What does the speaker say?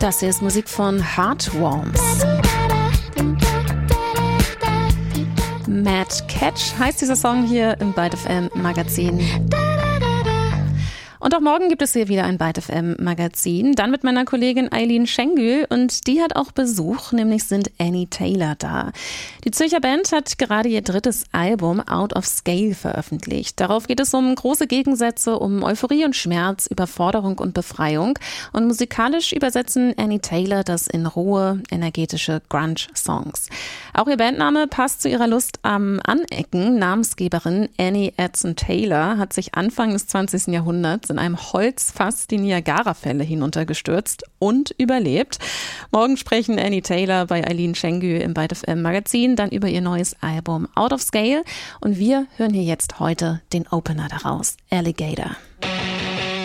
Das hier ist Musik von Heartworms. Mad Catch heißt dieser Song hier im Byte FM Magazin. Und auch morgen gibt es hier wieder ein Byte FM Magazin, dann mit meiner Kollegin Eileen Schengül, und die hat auch Besuch, nämlich sind Annie Taylor da. Die Zürcher Band hat gerade ihr drittes Album Out of Scale veröffentlicht. Darauf geht es um große Gegensätze, um Euphorie und Schmerz, Überforderung und Befreiung, und musikalisch übersetzen Annie Taylor das in rohe, energetische Grunge-Songs. Auch ihr Bandname passt zu ihrer Lust am Anecken. Namensgeberin Annie Edson Taylor hat sich Anfang des 20. Jahrhunderts in einem Holzfass die Niagarafälle hinuntergestürzt und überlebt. Morgen sprechen Annie Taylor bei Eileen Schengül im Byte FM Magazin dann über ihr neues Album Out of Scale, und wir hören hier jetzt heute den Opener daraus, Alligator.